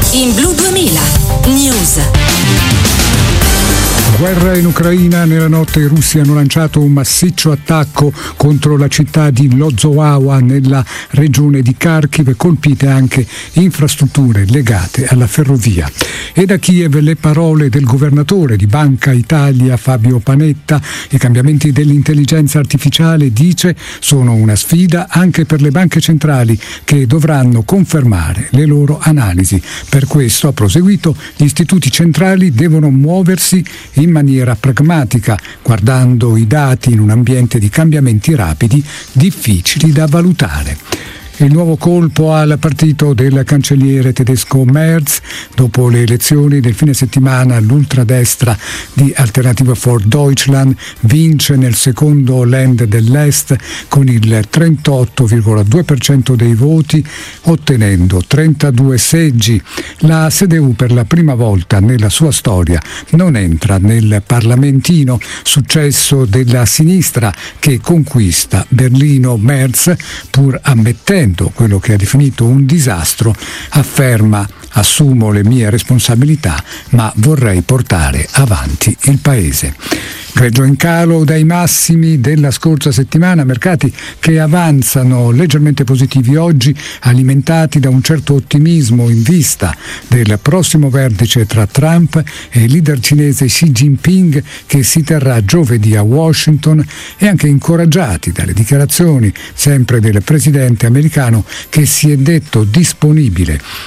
In Blu 2000 News. Guerra in Ucraina. Nella notte i russi hanno lanciato un massiccio attacco contro la città di Lozowawa nella regione di Kharkiv, colpite anche infrastrutture legate alla ferrovia. E da Kiev le parole del governatore di Banca Italia Fabio Panetta: i cambiamenti dell'intelligenza artificiale, dice, sono una sfida anche per le banche centrali, che dovranno confermare le loro analisi. Per questo, ha proseguito, gli istituti centrali devono muoversi in maniera pragmatica, guardando i dati in un ambiente di cambiamenti rapidi difficili da valutare. Il nuovo colpo al partito del cancelliere tedesco Merz. Dopo le elezioni del fine settimana, l'ultradestra di Alternative for Deutschland vince nel secondo Land dell'Est con il 38,2% dei voti, ottenendo 32 seggi. La CDU per la prima volta nella sua storia non entra nel Parlamentino, successo della sinistra che conquista Berlino. Merz, pur ammettendo quello che ha definito un disastro, afferma: assumo le mie responsabilità, ma vorrei portare avanti il paese. Greggio in calo dai massimi della scorsa settimana, mercati che avanzano leggermente positivi oggi, alimentati da un certo ottimismo in vista del prossimo vertice tra Trump e il leader cinese Xi Jinping, che si terrà giovedì a Washington, e anche incoraggiati dalle dichiarazioni sempre del presidente americano, che si è detto disponibile